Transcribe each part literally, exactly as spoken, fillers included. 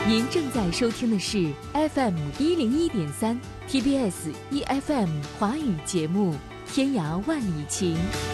您正在收听的是 F M 一零一点三 T B S E F M 华语节目《天涯万里情》。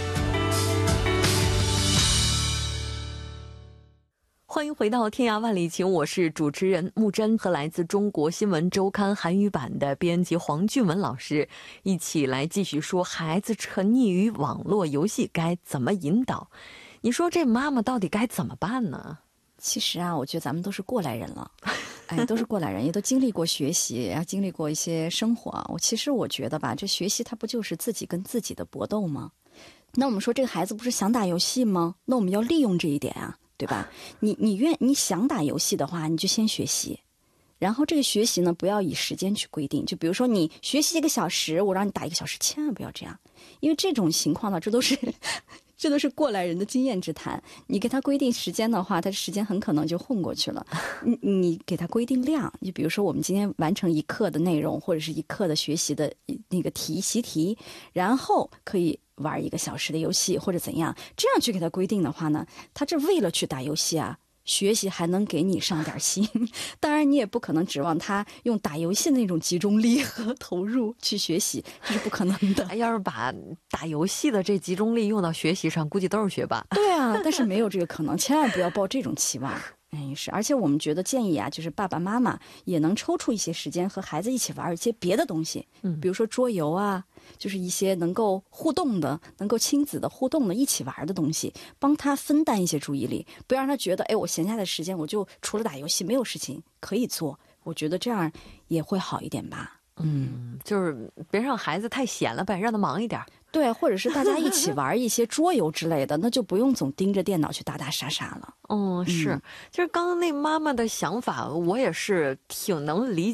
欢迎回到《天涯万里情》，我是主持人木真，和来自中国新闻周刊韩语版的编辑黄俊文老师一起来继续说孩子沉溺于网络游戏该怎么引导。你说这妈妈到底该怎么办呢？ 其实啊，我觉得咱们都是过来人了，哎，都是过来人，也都经历过学习，也经历过一些生活。我其实我觉得吧，这学习它不就是自己跟自己的搏斗吗？那我们说这个孩子不是想打游戏吗？那我们要利用这一点啊，对吧？你你愿你想打游戏的话，你就先学习。然后这个学习呢，不要以时间去规定，就比如说你学习一个小时，我让你打一个小时，千万不要这样，因为这种情况呢，这都是这都是过来人的经验之谈。你给他规定时间的话，他时间很可能就混过去了。你你给他规定量，就比如说我们今天完成一课的内容，或者是一课的学习的那个题习题，然后可以玩一个小时的游戏或者怎样，这样去给他规定的话呢，他这为了去打游戏啊，学习还能给你上点心。当然你也不可能指望他用打游戏的那种集中力和投入去学习，这是不可能的。 要是把打游戏的这集中力用到学习上，估计都是学霸。 对啊，但是没有这个可能，千万不要抱这种期望。哎，是，而且我们觉得建议啊，就是爸爸妈妈也能抽出一些时间和孩子一起玩一些别的东西，嗯，比如说桌游啊，就是一些能够互动的、能够亲子的互动的、一起玩的东西，帮他分担一些注意力，不要让他觉得，哎，我闲下的时间我就除了打游戏没有事情可以做。我觉得这样也会好一点吧。 嗯，就是别让孩子太闲了呗，让他忙一点。 对，或者是大家一起玩一些桌游之类的，那就不用总盯着电脑去打打杀杀了。 嗯，是，就是刚刚那妈妈的想法，我也是挺能理解。